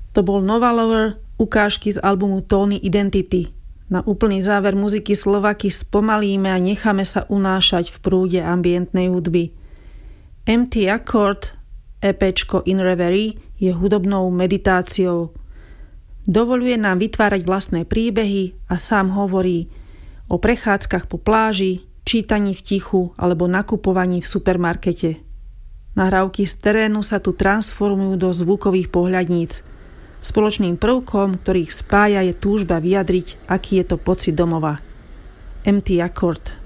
To bol Nova Lover, ukážky z albumu Tony Identity. Na úplný záver muziky Slovaky spomalíme a necháme sa unášať v prúde ambientnej hudby. Empty Accord, EPčko In Reverie, je hudobnou meditáciou. Dovoľuje nám vytvárať vlastné príbehy a sám hovorí o prechádzkach po pláži, čítaní v tichu alebo nakupovaní v supermarkete. Nahrávky z terénu sa tu transformujú do zvukových pohľadníc. Spoločným prvkom, ktorých spája, je túžba vyjadriť, aký je to pocit domova. Empty Accord.